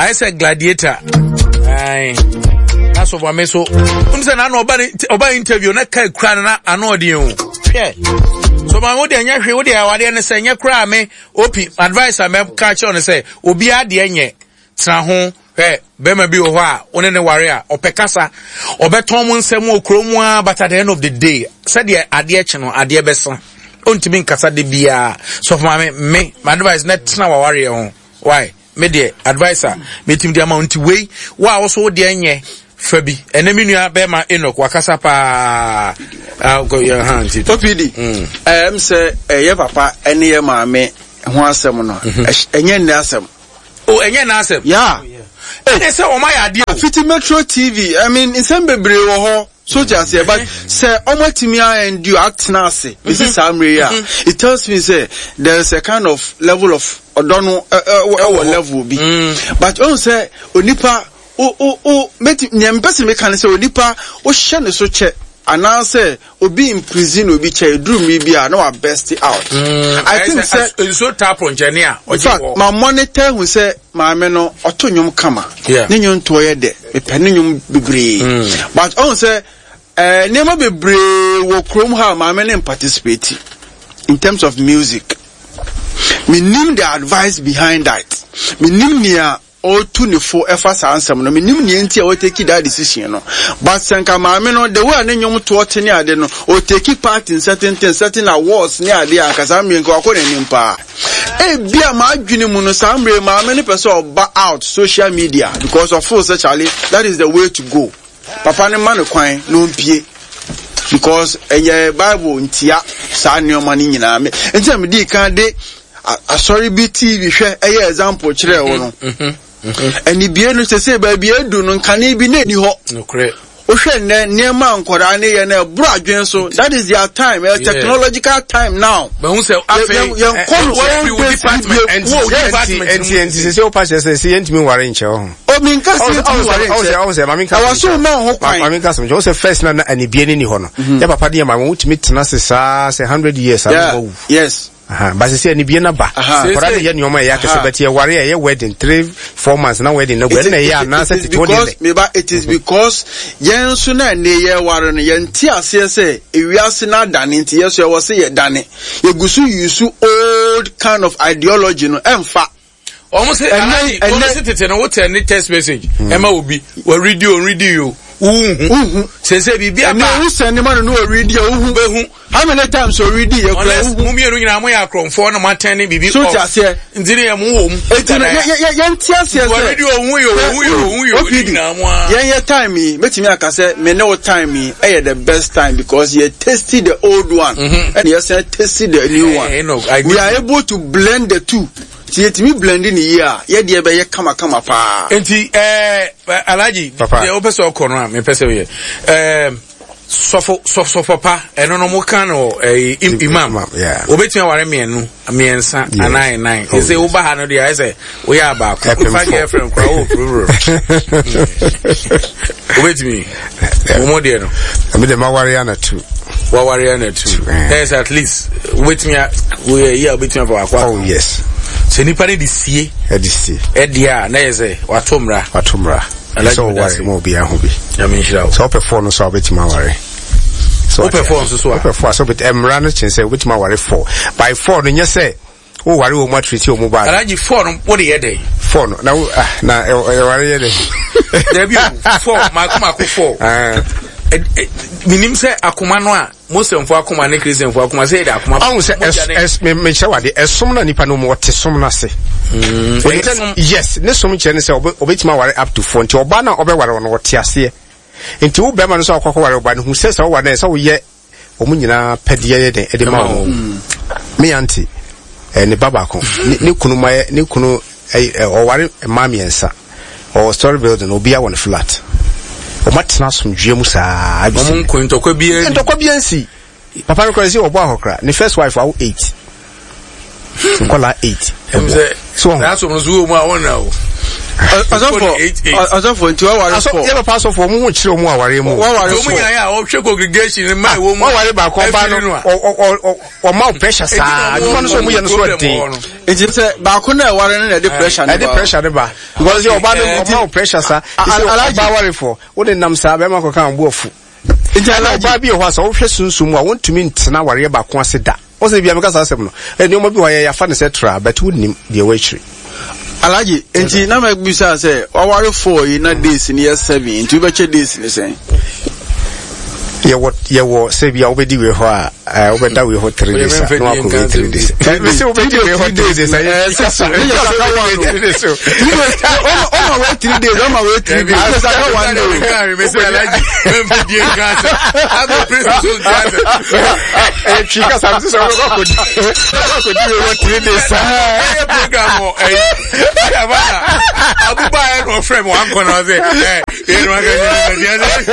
I said gladiator. Aye. That's what I so. Say na no oba interview na kai kra na anodi o. So my wo de anya hwe wo de awade ne say nya kra me opi advisor me catch on say obi ade enye tra ho bema bi wo a one ne ware a opekasa obeton mu nsem okromu a but at the end of the day said the ade eche no ade besa ontimi nkasa de bia so for me my advice net na ware ho why me de advisor me tim de amount wey wa wo so de enye fabi enemi nua be ma Enoch wakasa pa go your hand Popidi say ye papa ene ye maame ho asem no enye nne asem oh enye na asem yeah they say o my ade o Fiti Metro TV I mean insem bebre wo ho so just here but say omotimi and do act na say this is amre ya it tells me say there's a kind of level of odono level be but on say onipa meti nyempese me kan say onipa o hye ne so che anase obi in prison obi che drum mi bia na wa best out I think say so tap on engineer in fact my monitor who say maame no oto nyum kama ne nyum to ye de me pene nyum bebre but on say nema bebre wo krom ha maame ne participate in terms of music me nim the advice behind that me nim nia or 24 efforts answer no minim ni enti o take that decision no but senka maame no the way na nyom to otene ade no o take part in certain things certain awards ni ade akasa me nko akọ na nimpa bia ma adwene mu no samre maame ne pese oba out social media because of full actually that is the way to go papa ne man kwan no mpie because Bible ntia sa neoma ni nyina me enti me di kan de sorry be TV hwe example kire wo no and ibie no say baby edu no nkane bi na ni ho nokre o hwe ne niema nkora ne ye na bro adwen so that is their time technological time now but who say afi department and say o pass say yentimi ware nche ho o min ka say yentimi ware nche o say mami ka so ma ho kwan mami ka so say first na anibie ni ho no ya papa de ma wutimi tena se sa 100 years yes but say ni bia na ba for that ye nyoma ya kese bet ye ware ye wedding 3-4 months na wedding no na ye na set it is because yen so na ne ye ware no yen ti ase say ewiase na dane nti yeso ye wo say ye dane ye gusu yusu old kind of ideology no emfa almost tete no what text message ema obi we read you say bibia ba no send man no read you behu how many times you read you mumieru nyina mo ya kronfo na matene bibi so tiase ndire ye mo wom ye tiase read you na mo ye time metimi akase me no time the best time because you tasted the old one and you say tasted the new one we are able to blend the two me blending here ye de be ye kama pa enti alaji ye opese okono a me pese we sofo papa eno no mo kan o imam obetumi aware miensa anan e say oba ha no de I say we are back fa girlfriend kwa o pro obetumi o mo de no me de maware ana too yes at least obetumi we here obetumi for akwa oh yes so nipa ne disie edia na yeze watomra so ware mo bia ho bi ya menhira so perform so obetima ware so perform so bet emra no chin say obetima ware 4 by 4 no nye say o ware o matriti o mo ba alaji 4 no what dey dey 4 no na ware ye dey there be 4 makoma ko 4 minim say akoma no a Muslimfo akoma ne Christianfo akoma say da akoma ahun say me chawade esom na nipa no mo wote som na se yes ne som che ne say obetima ware up to 4 nti oba na obeware no wote ase nti wo be ma no so akwa ware oba no hu say wo na say wo ye omunyina pede ye de ede ma wo me anti ne baba ko ne kunu maye ne kunu o ware ma miensa o story building obi a won flat o matna somdwe mu saa abi ko ntokwa bia nsi papa ko si obo ahokra ne first wife awo 8 nkola 8 so that's on zuo mu a wona o Asofo nti waware for. Yeah, pass of mu chire mu aware mu. Waware for. Mu ya o hwe congregation mai wo mu. Waware ba ko ba no. O ma pressure sa. You want so mu ye no so dey. Enti say ba ko na ware na dey pressure na. Dey pressure dey ba. Because your ba no ma pressure sa. Ba ware for. Wo dey nam sa be ma ko kan bu ofu. Enti ala ba bi ho asa wo hwe sunsun mu a wontumi ntena ware ba ko ase da. O say bia me ka sa asem no. Eni o ma bi wa ya fa ne setra but wonnim de we chiri. Alaji, enti na me bisa say waware for yi na days ni 7 enti be che days ni say. Ye wo say bia obedi we ho a obeda we ho 3 days no akọ 3 days. Me say obedi we ho 3 days say so. Oh my way 3 days, oh my way 3 days. Because I got 1 day. Me say Alaji, me be in Gaza. I go pray so Gaza. Chika samsi so ko di we ho 3 days. Eh program o ya bana. Abuba e no frame wan kono say eh no ga ni.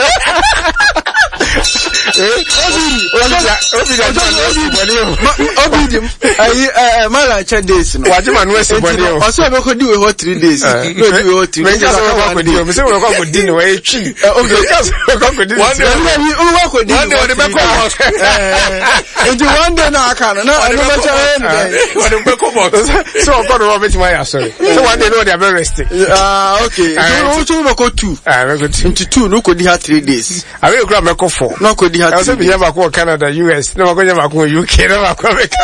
Mala cha days no. Wajima no esi boni o. Oso be ko di we ho 3 days. No di we ho 3 days. Me just ko di o. Me say we ko di no we twi. Okay, just ko di. One day we ko di. One day we be ko box. One day na aka na no be cha we. One be ko box. So ko do be my sorry. So one day no they are resting. Okay. So we ko 2. We go 2. Into 2 no ko di ha 3 days. I will grab my for. No ko di ha. I say be never go Canada, US. No go never go UK, never go America.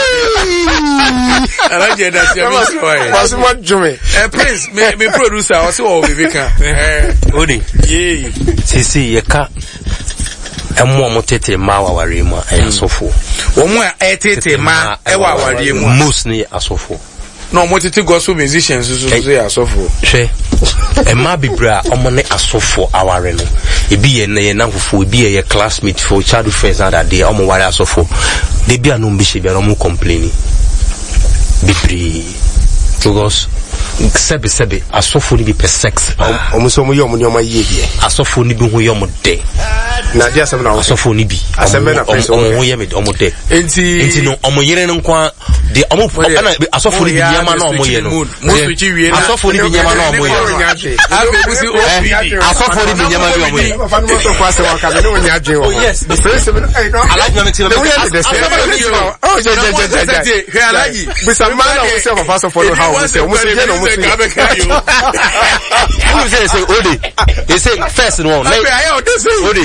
Alaji that's your story. What's what Jimmy? Prince, me producer, I say o be kan. Odi. Yeah. Sisi ye ka emo mo tete ma waware mu ayasofo. Wo mu tete ma e waware mu. Most ni asofo. No mo tete gospel musicians so asofo. Hwe. Emma bibra omo ne asofo aware no. Ebi ye na fufu, ebi ye classmate for childhood friends that day omo ware asofo. De bia no mbi bia omo complaining. Bibri. Because sebe asofo ni bi per sex. Omo so mo yo mo ni omo ye bi. Asofo ni bi ho yo mo de. Na dia asem na asofo ni bi. Asem na person omo ye me omo de. Enti no omo yere no kwa de omo asofo ni bi nyama na omo ye no. Mo switch wie na. Asofo ni bi nyama na omo ye. Abebusi OPD. Asofo ni bi nyama na omo ye. Fa no to kwase wa ka me no nya adwe wo. Oh yes, the first Alaji na me tell me. Oh je. He Alaji. Bisa man we say for asofo no how we say omo se je no omo se. Who say Odi? He say first one. Odi.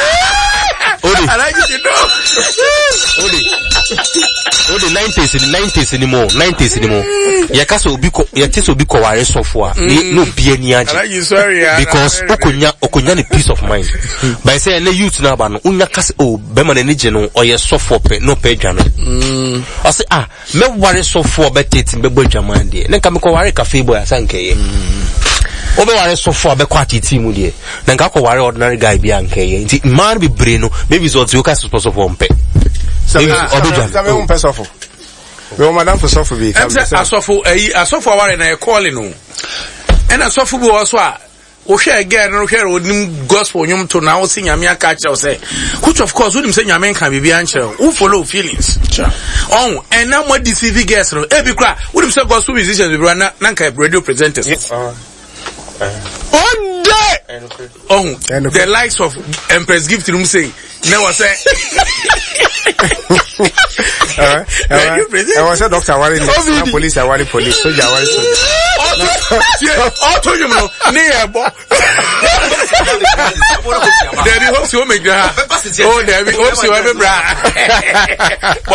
Alaji no. Odi 90s anymore. Ya kasa obi ko ya tese obi ko ware sofo a no bia ni age. Alaji sorry because okonya ne peace of mind. By say na youth na ba no unya kasa o be ma na ni je no oye sofo pe no pe dwane. I say me ware sofo be tete be bodwaman de. Na nka me ko ware cafe boy asanka ye. Obe ware sofo be kwa titi mu de. Na nka ko ware ordinary guy bi anka ye. Nti man be bre no maybe so ti o ka suppose for mpe. Sabe un pesofo. We madam for sofo bi. Asofo aware na e call no. And asofo bi also a o hwe again no hwe onim gospel nyum to na o si nyame aka kire say which of course wonim say nyame kan bi ankere who follow feelings. Oh, and now more deceive guests no e bi kra wonim say gospel musicians bi na nka radio presenters. One day. The likes of Empress Gift room say never say. I was a doctor, police, soldier, all told you no, near Debbie hopes you make that. Oh, Debbie hopes you have a bra.